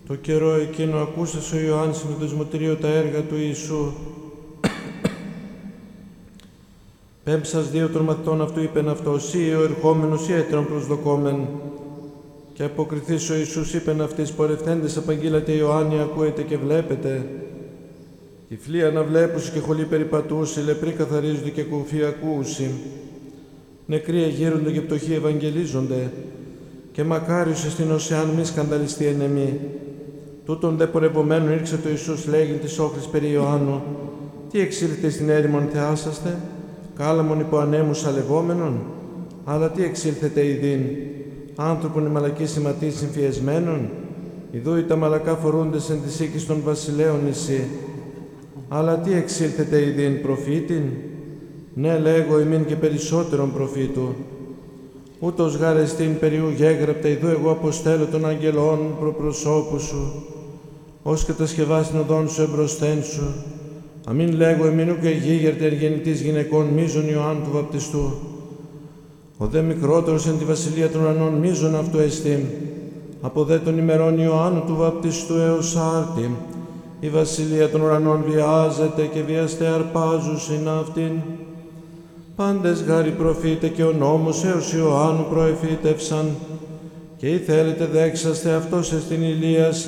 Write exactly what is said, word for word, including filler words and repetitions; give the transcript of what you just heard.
Το καιρό εκείνο ακούσας ο Ιωάννης με το δεσμοτηρίο τα έργα του Ιησού. Πέμψας δύο των μαθητών αυτού είπεν αυτός, ή ο ερχόμενος ή έτερον προσδοκόμεν. Και αποκριθείς ο Ιησούς είπεν αυτής, πορευθέντες απαγγείλατε Ιωάννη, ακούετε και βλέπετε. Τυφλοί αναβλέπουσι και χολοί περιπατούσι, λεπροί καθαρίζονται και κουφοί ακούσι. Νεκροί εγείρονται και πτωχοί ευαγγελίζονται. Και μακάριος εστίνος εάν μη σκανδαλιστεί εν εμή. Τούτον δε πορευομένων ήρξε το Ιησούς λέγειν της όχλης περί Ιωάννου. Τι εξήλθετε στην έρημον θεάσαστε, κάλαμον υπό ανέμους αλευόμενον, αλλά τι εξήλθετε ειδήν, άνθρωπον η μαλακή σηματή συμφιεσμένων, ιδού οι τα μαλακά φορούντες εν της οίκης των βασιλέων εσύ. Αλλά τι εξήλθετε ειδήν, προφήτην, ναι λέγω ημίν και περισσότερον προφήτου. Ούτως γάρεστην περιού γέγραπτα, ιδού εγώ αποστέλω των αγγελών προπροσώπου σου, ως κατασκευάς την οδόν σου εμπροσθέν σου. Αμήν λέγω εμήν ουκ εγίγερτε εργενητής γυναικών μίζων Ιωάννου του βαπτιστού. Ο δε μικρότερος εν τη βασιλεία των ουρανών μίζων αυτού εστίν. Από δε των ημερών Ιωάννου του βαπτιστού έως άρτη, η βασιλεία των ουρανών βιάζεται και βιαστέ αρπάζουσιν αυτήν. Πάντες γάρι προφήτε και ο νόμος έως Ιωάννου προεφήτευσαν, και ή θέλετε δέξαστε αυτός εστιν Ηλίας,